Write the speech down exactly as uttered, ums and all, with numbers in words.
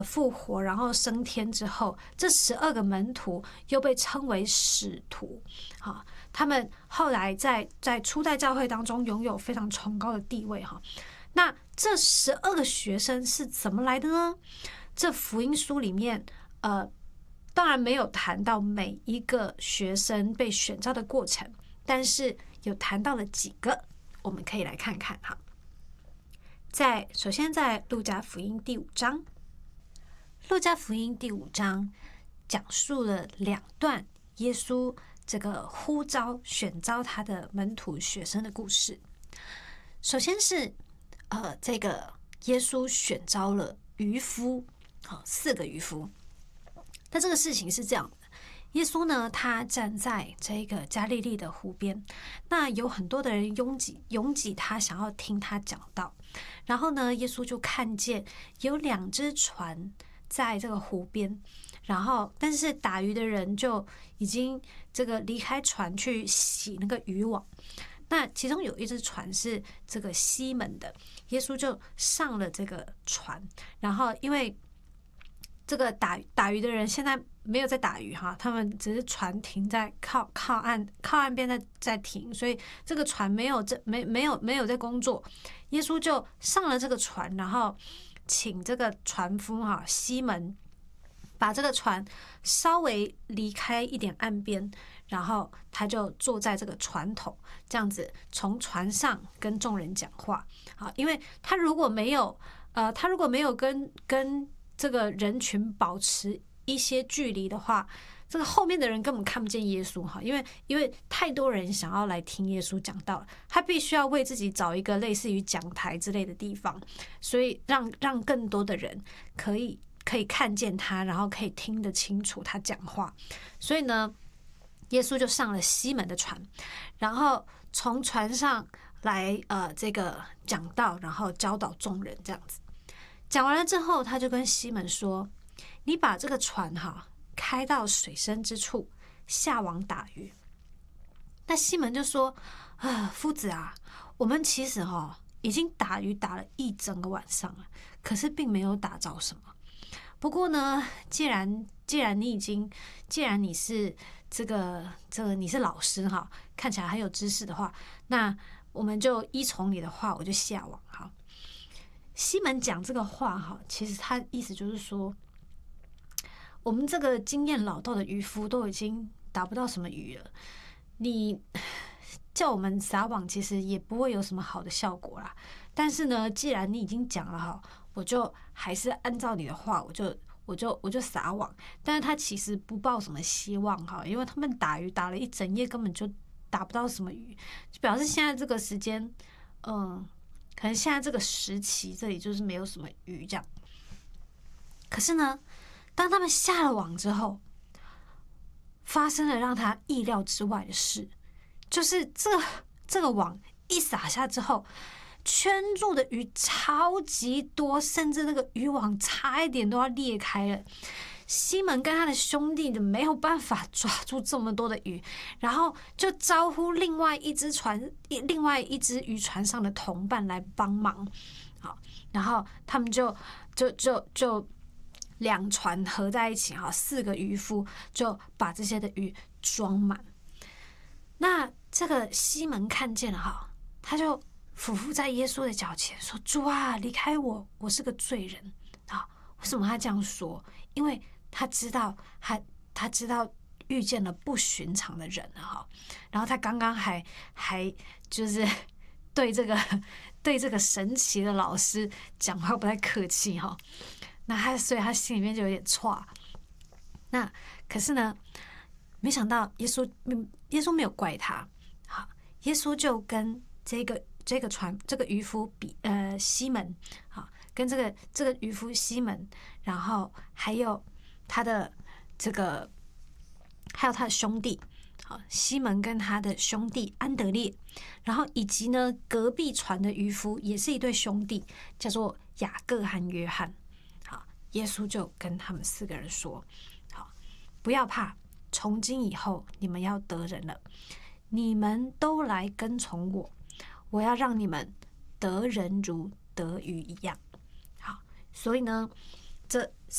复活，然后升天之后，这十二个门徒又被称为使徒。哈，他们后来在在初代教会当中拥有非常崇高的地位。哈，那这十二个学生是怎么来的呢？这福音书里面，呃，当然没有谈到每一个学生被选召的过程，但是有谈到了几个，我们可以来看看哈。在首先在路加福音第五章，路加福音第五章讲述了两段耶稣这个呼召选召他的门徒学生的故事。首先是呃，这个耶稣选召了渔夫，好，四个渔夫。那这个事情是这样的，耶稣呢，他站在这个加利利的湖边，那有很多的人拥挤拥挤他，想要听他讲道。然后呢，耶稣就看见有两只船在这个湖边，然后但是打鱼的人就已经这个离开船去洗那个渔网。那其中有一只船是这个西门的，耶稣就上了这个船，然后因为这个打打鱼的人现在没有在打鱼哈，他们只是船停在靠靠岸靠岸边在在停，所以这个船没有这没没有没有在工作。耶稣就上了这个船，然后请这个船夫哈西门把这个船稍微离开一点岸边，然后他就坐在这个船头，这样子从船上跟众人讲话。好，因为他如果没有呃，他如果没有跟跟这个人群保持一些距离的话，这个后面的人根本看不见耶稣哈，因为因为太多人想要来听耶稣讲道了，他必须要为自己找一个类似于讲台之类的地方，所以让让更多的人可以可以看见他，然后可以听得清楚他讲话。所以呢，耶稣就上了西门的船，然后从船上来呃这个讲道，然后教导众人这样子。讲完了之后，他就跟西门说：“你把这个船哈开到水深之处，下网打鱼。”那西门就说：“啊，夫子啊，我们其实哈已经打鱼打了一整个晚上了，可是并没有打着什么。不过呢，既然既然你已经，既然你是这个这个你是老师哈，看起来很有知识的话，那我们就依从你的话，我就下网哈。”西门讲这个话哈，其实他意思就是说，我们这个经验老道的渔夫都已经打不到什么鱼了，你叫我们撒网，其实也不会有什么好的效果啦。但是呢，既然你已经讲了哈，我就还是按照你的话，我就我就我就撒网。但是他其实不抱什么希望哈，因为他们打鱼打了一整夜，根本就打不到什么鱼，就表示现在这个时间，嗯。可能现在这个时期，这里就是没有什么鱼这样。可是呢，当他们下了网之后，发生了让他意料之外的事，就是这这个网一撒下之后，圈住的鱼超级多，甚至那个渔网差一点都要裂开了。西门跟他的兄弟就没有办法抓住这么多的鱼，然后就招呼另外一只船、另外一只渔船上的同伴来帮忙。好，然后他们就就就就两船合在一起，哈，四个渔夫就把这些的鱼装满。那这个西门看见了哈，他就俯伏在耶稣的脚前说：“主啊，离开我，我是个罪人。”啊，为什么他这样说？因为他知道他他知道遇见了不寻常的人了哈，然后他刚刚还还就是对这个对这个神奇的老师讲话不太客气哈，那他所以他心里面就有点挫。那可是呢，没想到耶稣耶稣没有怪他，好，耶稣就跟这个这个船这个渔夫比呃西门，好，跟这个这个渔夫西门，然后还有他的这个，还有他的兄弟，好，西门跟他的兄弟安德烈，然后以及呢隔壁船的渔夫也是一对兄弟，叫做雅各和约翰。好，耶稣就跟他们四个人说：“好，不要怕，从今以后你们要得人了，你们都来跟从我，我要让你们得人如得鱼一样。”好，所以呢，这